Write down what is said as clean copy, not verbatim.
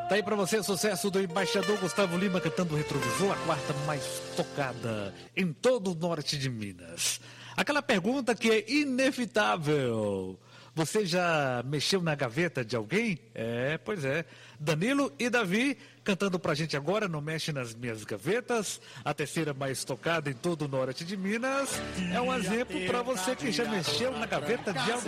Tá aí pra você o sucesso do embaixador Gustavo Lima cantando Retrovisor, a quarta mais tocada em todo o norte de Minas. Aquela pergunta que é inevitável. Você já mexeu na gaveta de alguém? Pois é. Danilo e Davi cantando pra gente agora, Não Mexe nas Minhas Gavetas, a terceira mais tocada em todo o norte de Minas. É um exemplo pra você que já mexeu na gaveta de alguém.